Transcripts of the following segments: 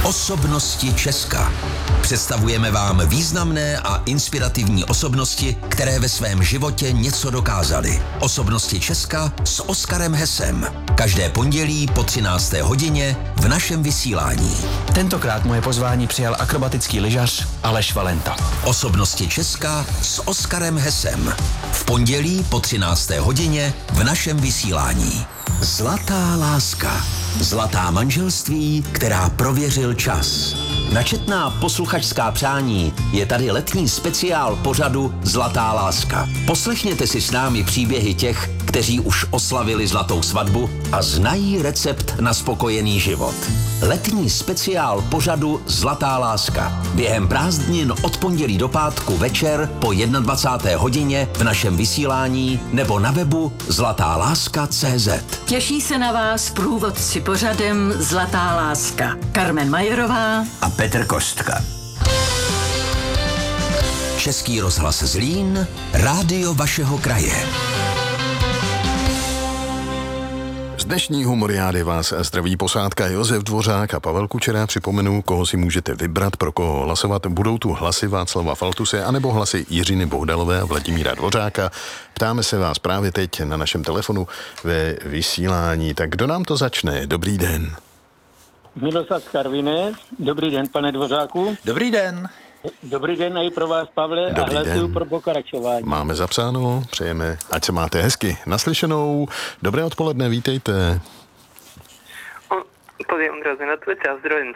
Osobnosti Česka. Představujeme vám významné a inspirativní osobnosti, které ve svém životě něco dokázaly. Osobnosti Česka s Oskarem Hesem. Každé pondělí po 13. hodině v našem vysílání. Tentokrát moje pozvání přijal akrobatický lyžař Aleš Valenta. Osobnosti Česka s Oskarem Hesem. V pondělí po 13. hodině v našem vysílání. Zlatá láska. Zlatá manželství, která prověřil čas. Na četná posluchačská přání je tady letní speciál pořadu Zlatá láska. Poslechněte si s námi příběhy těch, kteří už oslavili zlatou svatbu a znají recept na spokojený život. Letní speciál pořadu Zlatá láska. Během prázdnin od pondělí do pátku večer po 21. hodině v našem vysílání nebo na webu zlatáláska.cz. Těší se na vás průvodci pořadem Zlatá láska. Karmen Majerová a Petr Kostka. Český rozhlas Zlín, rádio vašeho kraje. Z dnešní humoriády vás zdraví posádka Josef Dvořák a Pavel Kučera. Připomenu, koho si můžete vybrat, pro koho hlasovat. Budou tu hlasy Václava Faltuse anebo hlasy Jiřiny Bohdalové a Vladimíra Dvořáka. Ptáme se vás právě teď na našem telefonu ve vysílání. Tak kdo nám to začne? Dobrý den. Miloslav z Karviné. Dobrý den, pane Dvořáku. Dobrý den. Dobrý den i pro vás, Pavle, Dobrý a hlasuju den. pro pokračování. Máme zapsáno, přejeme, ať se máte hezky. Naslyšenou. Dobré odpoledne, vítejte. Tady Ondra Zinatovič, já zdravím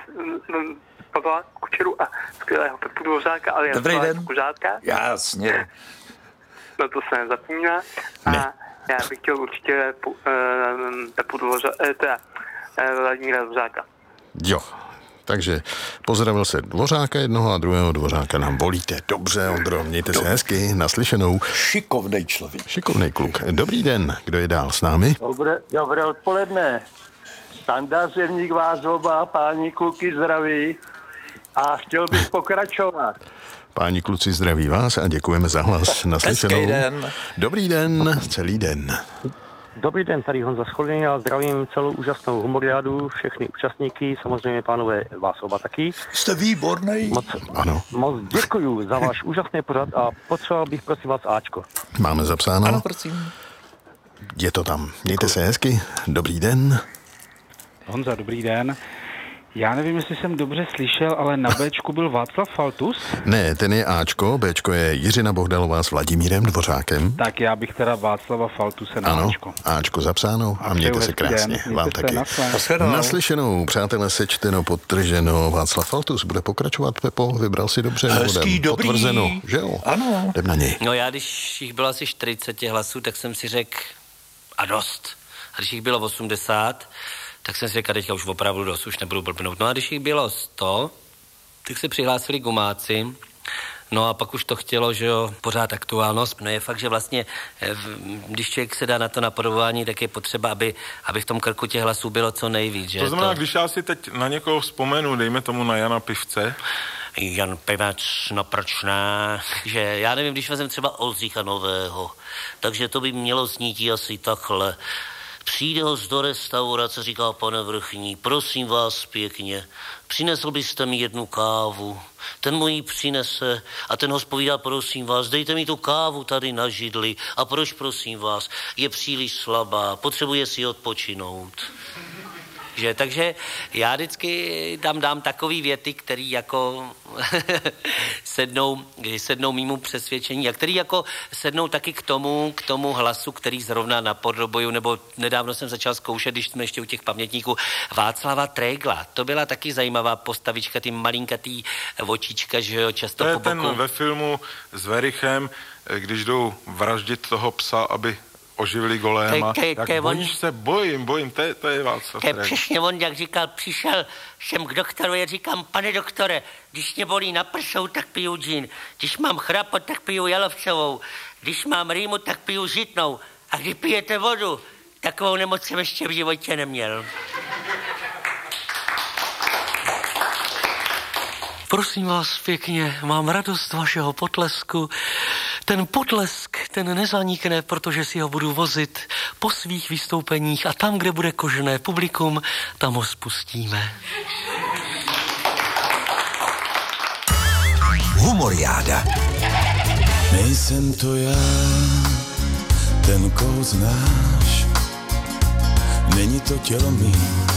Pavla Kučeru a skvělého Pepu Dvořáka, ale Dobrý den. Kužátka. Jasně. No to se nezapomíná. A já bych chtěl určitě Pepu Dvořáka, Vladimíra Dvořáka. Jo. Takže pozdravil se Dvořáka jednoho a druhého Dvořáka nám volíte. Dobře, Ondro, mějte se hezky, naslyšenou. Šikovnej člověk. Šikovnej kluk. Dobrý den, kdo je dál s námi? Dobré odpoledne. Standa Zevník vás oba, páni kluky zdraví a chtěl bych pokračovat. Páni kluci, zdraví vás a děkujeme za hlas. Naslyšenou. Hezký den. Dobrý den, celý den. Dobrý den, tady Honza Scholný a zdravím celou úžasnou humoriádu, všechny účastníky, samozřejmě pánové vás oba taky. Jste výborný. Moc děkuju za váš úžasný pořad a potřeboval bych prosím vás Ačko. Máme zapsáno. Ano, prosím. Je to tam. Mějte se hezky. Dobrý den. Honza, dobrý den. Já nevím, jestli jsem dobře slyšel, ale na Bčku byl Václav Faltus? Ne, ten je Ačko, Bčko je Jiřina Bohdalová s Vladimírem Dvořákem. Tak já bych teda Václava Faltuse na Ano, Ačko. Ačko zapsáno a mějte se krásně. Vám taky. Naslyšenou, přátelé, sečteno, podtrženo. Václav Faltus bude pokračovat, Pepo, vybral si dobře. Hezký, dobrý. Potvrzeno, že jo? Ano. Jdem na něj. No já, když jich bylo asi 40 hlasů, tak jsem si řekl a dost. A když jich bylo 80, tak jsem si řekl, teďka už opravdu dost, už nebudu blbnout. No a když jich bylo 100, tak se přihlásili gumáci. No a pak už to chtělo, že jo, pořád aktuálnost. No je fakt, že vlastně, když člověk se dá na to napodobování, tak je potřeba, aby v tom krku těch hlasů bylo co nejvíc, že? To znamená, když já si teď na někoho vzpomenu, dejme tomu na Jana Pivce. Jan Pivec, no proč ne? Že já nevím, když vezmeme třeba Oldřicha Nového, takže to by mělo znít asi takhle. Přijde host do restaurace, říká pane vrchní, prosím vás pěkně, přinesl byste mi jednu kávu. Ten mu ji přinese a ten host povídá, prosím vás, dejte mi tu kávu tady na židli. A proč, prosím vás, je příliš slabá, potřebuje si odpočinout. Že, takže já vždycky tam dám takový věty, který jako sednou mýmu přesvědčení a který jako sednou taky k tomu hlasu, který zrovna napodobuju, nebo nedávno jsem začal zkoušet, když jsme ještě u těch pamětníků, Václava Trégla. To byla taky zajímavá postavička, ty malinkatý očička, že jo, často po boku. To je ten ve filmu s Verichem, když jdou vraždit toho psa, aby oživili Goléma, tak bojíš se, bojím, to je Václav Trégl. Přesně on, jak říkal, přišel jsem k doktorovi a říkám, pane doktore, když mě bolí na prsou, tak piju džín, když mám chrapot, tak piju jalovcovou, když mám rýmu, tak piju žitnou a když pijete vodu, takovou nemoc jsem ještě v životě neměl. Prosím vás pěkně, mám radost vašeho potlesku. Ten potlesk, ten nezanikne, protože si ho budu vozit po svých vystoupeních a tam, kde bude kožené publikum, tam ho spustíme. Humoriáda. Nejsem to já, ten, koho znáš. Není to tělo mý,